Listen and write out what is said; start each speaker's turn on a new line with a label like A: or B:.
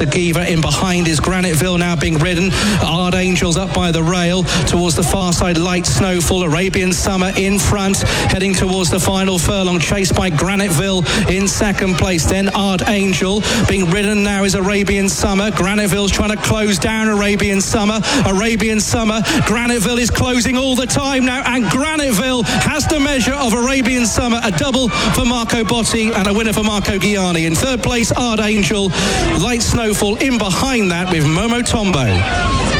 A: Sagiva in behind is Graniteville now being ridden. Ard Angels up by the rail towards the far side. Light Snowfall, Arabian Summer in front, heading towards the final furlong, chased by Graniteville in second place. Then Ard Angel being ridden now is Arabian Summer. Graniteville's trying to close down Arabian Summer. Graniteville is closing all the time now, and Graniteville has the measure of Arabian Summer. A double for Marco Botti and a winner for Marco Ghiani. In third place, Ard Angel. Light Snowfall in behind that with Momo Tombo.